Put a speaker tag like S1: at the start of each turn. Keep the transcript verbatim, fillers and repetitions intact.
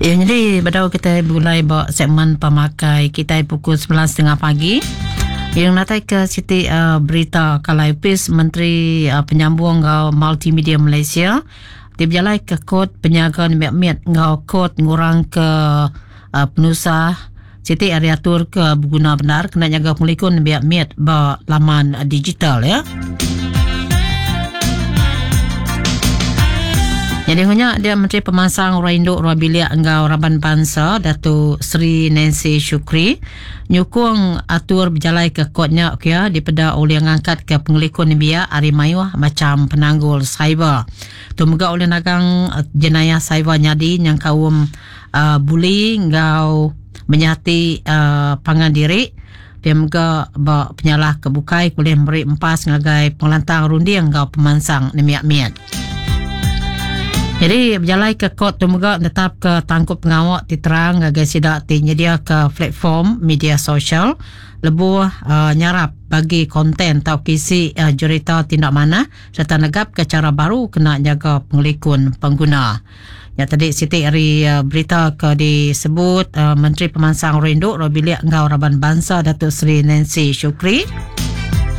S1: Ya, jadi pada kita mulai bawa segmen pemakai kita pukul sebelas tiga puluh pagi. Yang natai ke Siti uh, berita Kalaipis Menteri uh, Penyambung ngau Multimedia Malaysia diberjalai ke kod penyagaan miat-miat ngau kod ngurang ke uh, penusah Siti ariatur ke berguna benar kena jaga pelikun miat-miat ba laman uh, digital ya. Jadi hanya dia Menteri Pemansang Orang Induk Ruang Bilik Engau Raban Bangsa Datuk Seri Nancy Shukri nyukung atur berjalai ke kodnya okay, daripada oleh ngangkat ke pengelikun biak Arimayu macam penanggul cyber. Tumoga oleh nagang uh, jenayah cyber nyadi yang kaum uh, buli ngau menyati uh, pangan diri. Dia juga penyalah kebukai boleh memberi empas ngagai pengelantang rundi ngau pemansang nemiak-miat. Jadi berjalai ke kod temuga tetap ke tangkup pengawak diterang gagal sidak tinyedia ke platform media sosial lebuh uh, nyarap bagi konten atau kisi uh, jurita tindak mana serta negap ke cara baru kena jaga pengelikun pengguna. Ya tadi Siti hari uh, berita ke disebut uh, Menteri Pemansang Orang Induk Ruang Bilik Engau Raban Bangsa Datuk Seri Nancy Shukri